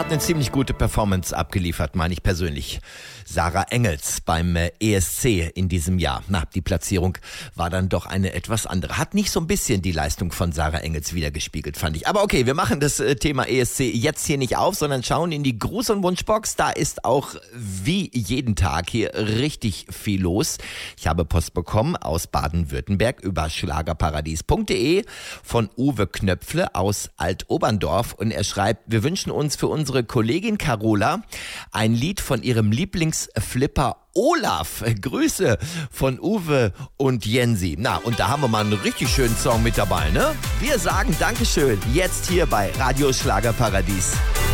hat eine ziemlich gute Performance abgeliefert, meine ich persönlich. Sarah Engels beim ESC in diesem Jahr. Na, die Platzierung war dann doch eine etwas andere. Hat nicht so ein bisschen die Leistung von Sarah Engels wiedergespiegelt, fand ich. Aber okay, wir machen das Thema ESC jetzt hier nicht auf, sondern schauen in die Gruß- und Wunschbox. Da ist auch wie jeden Tag hier richtig viel los. Ich habe Post bekommen aus Baden-Württemberg über schlagerparadies.de von Uwe Knöpfle aus Altoberndorf. Und er schreibt, wir wünschen uns für unsere Kollegin Carola ein Lied von ihrem Lieblingsflipper Olaf. Grüße von Uwe und Jensi. Na, und da haben wir mal einen richtig schönen Song mit dabei, ne? Wir sagen Dankeschön jetzt hier bei Radio Schlagerparadies.